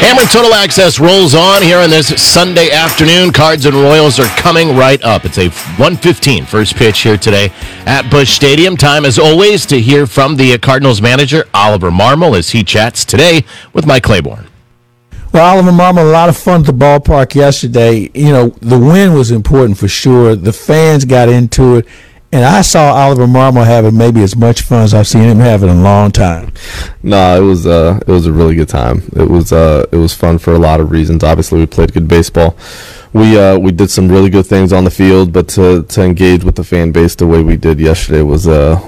Hammer Total Access rolls on here on this Sunday afternoon. Cards and Royals are coming right up. It's a 1:15 first pitch here today at Busch Stadium. Time, as always, to hear from the Cardinals manager, Oliver Marmol, as he chats today with Mike Claiborne. Well, Oliver Marmol, a lot of fun at the ballpark yesterday. You know, the win was important for sure. The fans got into it. And I saw Oliver Marmol having maybe as much fun as I've seen him have in a long time. No, it was a really good time. It was fun for a lot of reasons. Obviously, we played good baseball. We did some really good things on the field, but to engage with the fan base the way we did yesterday was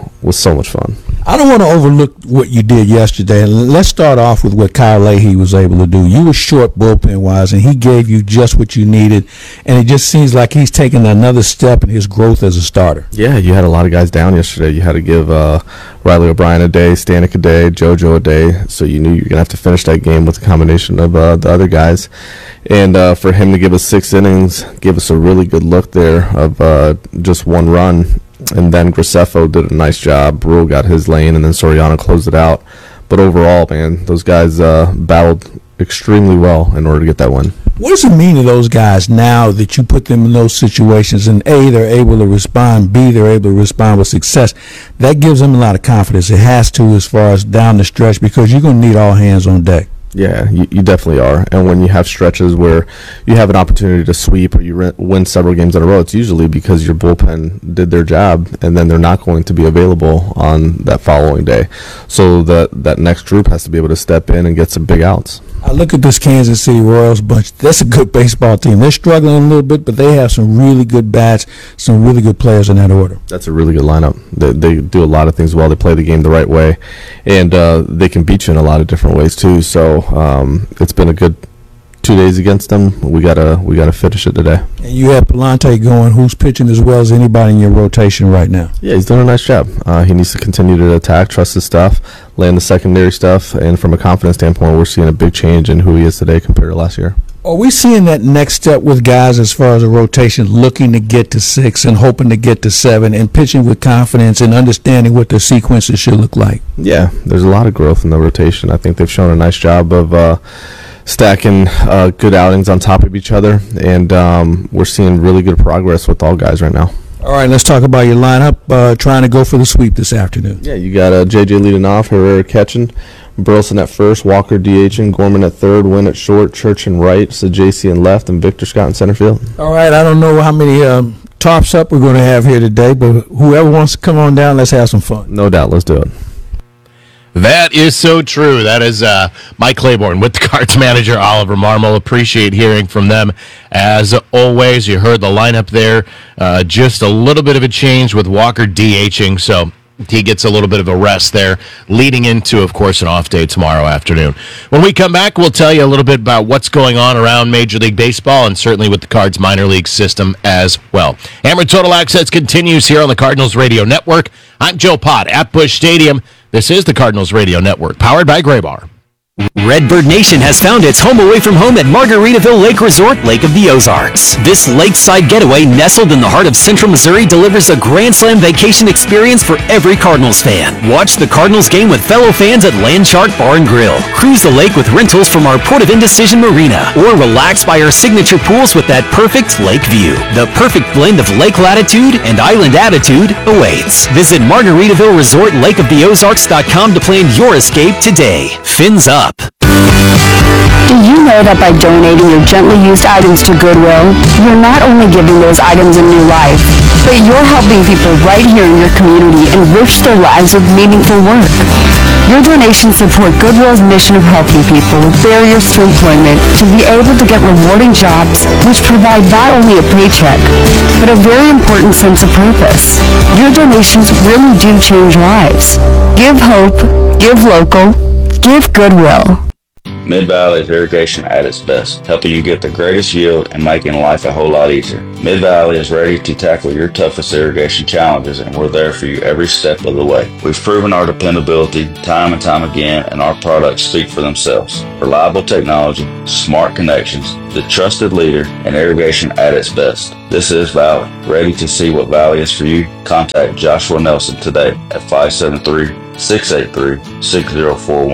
so much fun. I don't want to overlook what you did yesterday. Let's start off with what Kyle Leahy was able to do. You were short bullpen-wise, and he gave you just what you needed, and it just seems like he's taken another step in his growth as a starter. Yeah, you had a lot of guys down yesterday. You had to give Riley O'Brien a day, Stanek a day, JoJo a day, so you knew you were going to have to finish that game with a combination of the other guys. And for him to give us 6 innings, give us a really good look there of just one run. And then Graceffo did a nice job. Brule got his lane, and then Soriano closed it out. But overall, man, those guys battled extremely well in order to get that win. What does it mean to those guys now that you put them in those situations and A, they're able to respond, B, they're able to respond with success? That gives them a lot of confidence. It has to as far as down the stretch, because you're going to need all hands on deck. Yeah, you definitely are. And when you have stretches where you have an opportunity to sweep or you win several games in a row, it's usually because your bullpen did their job, and then they're not going to be available on that following day. So that next group has to be able to step in and get some big outs. I look at this Kansas City Royals bunch. That's a good baseball team. They're struggling a little bit, but they have some really good bats, some really good players in that order. That's a really good lineup. They do a lot of things well. They play the game the right way, and they can beat you in a lot of different ways too. So it's been a good 2 days against them. We gotta finish it today. And you have Palante going, who's pitching as well as anybody in your rotation right now. Yeah, he's doing a nice job. He needs to continue to attack, trust his stuff, land the secondary stuff, and from a confidence standpoint, we're seeing a big change in who he is today compared to last year. Are we seeing that next step with guys as far as a rotation, looking to get to 6 and hoping to get to 7 and pitching with confidence and understanding what their sequences should look like? Yeah, there's a lot of growth in the rotation. I think they've shown a nice job of stacking good outings on top of each other, and we're seeing really good progress with all guys right now. All right, let's talk about your lineup, trying to go for the sweep this afternoon. Yeah, you got JJ leading off, Herrera catching, Burleson at first, Walker DHing, Gorman at third, Wynn at short, Church in right, so JC in left, and Victor Scott in center field. All right, I don't know how many tops up we're going to have here today, but whoever wants to come on down, let's have some fun. No doubt, let's do it. That is so true. That is Mike Claiborne with the Cards manager, Oliver Marmol. Appreciate hearing from them. As always, you heard the lineup there. Just a little bit of a change with Walker DHing, so he gets a little bit of a rest there, leading into, of course, an off day tomorrow afternoon. When we come back, we'll tell you a little bit about what's going on around Major League Baseball and certainly with the Cards minor league system as well. Hammer Total Access continues here on the Cardinals Radio Network. I'm Joe Pott at Busch Stadium. This is the Cardinals Radio Network, powered by Graybar. Redbird Nation has found its home away from home at Margaritaville Lake Resort, Lake of the Ozarks. This lakeside getaway, nestled in the heart of central Missouri, delivers a Grand Slam vacation experience for every Cardinals fan. Watch the Cardinals game with fellow fans at Landshark Bar and Grill. Cruise the lake with rentals from our Port of Indecision Marina, or relax by our signature pools with that perfect lake view. The perfect blend of lake latitude and island attitude awaits. Visit Margaritaville Resort Lake of the Ozarks.com to plan your escape today. Fins up. Do you know that by donating your gently used items to Goodwill, you're not only giving those items a new life, but you're helping people right here in your community enrich their lives with meaningful work. Your donations support Goodwill's mission of helping people with barriers to employment to be able to get rewarding jobs which provide not only a paycheck, but a very important sense of purpose. Your donations really do change lives. Give hope, give local, give Goodwill. Mid-Valley's irrigation at its best, helping you get the greatest yield and making life a whole lot easier. Mid-Valley is ready to tackle your toughest irrigation challenges, and we're there for you every step of the way. We've proven our dependability time and time again, and our products speak for themselves. Reliable technology, smart connections, the trusted leader in irrigation at its best. This is Valley. Ready to see what Valley is for you? Contact Joshua Nelson today at 573-683-6041.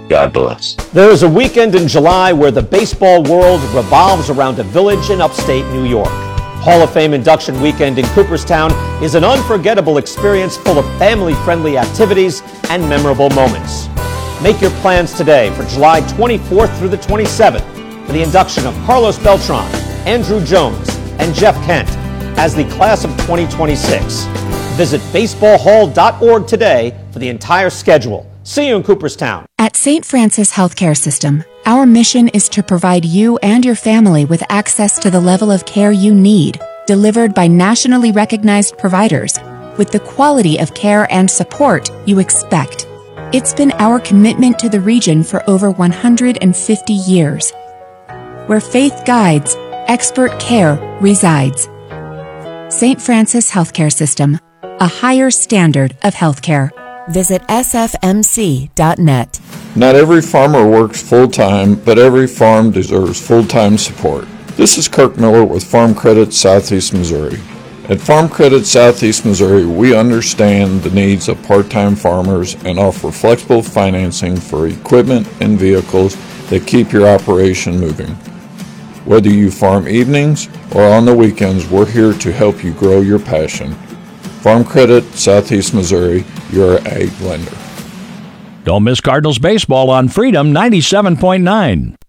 God bless. There is a weekend in July where the baseball world revolves around a village in upstate New York. Hall of Fame induction weekend in Cooperstown is an unforgettable experience full of family-friendly activities and memorable moments. Make your plans today for July 24th through the 27th for the induction of Carlos Beltran, Andrew Jones, and Jeff Kent as the class of 2026. Visit baseballhall.org today for the entire schedule. See you in Cooperstown. At St. Francis Healthcare System, our mission is to provide you and your family with access to the level of care you need, delivered by nationally recognized providers, with the quality of care and support you expect. It's been our commitment to the region for over 150 years. Where faith guides, expert care resides. St. Francis Healthcare System, a higher standard of healthcare. Visit sfmc.net. Not every farmer works full-time, but every farm deserves full-time support. This is Kirk Miller with Farm Credit Southeast Missouri. At Farm Credit Southeast Missouri, we understand the needs of part-time farmers and offer flexible financing for equipment and vehicles that keep your operation moving. Whether you farm evenings or on the weekends, we're here to help you grow your passion. Farm Credit Southeast Missouri, your ag lender. Don't miss Cardinals baseball on Freedom 97.9.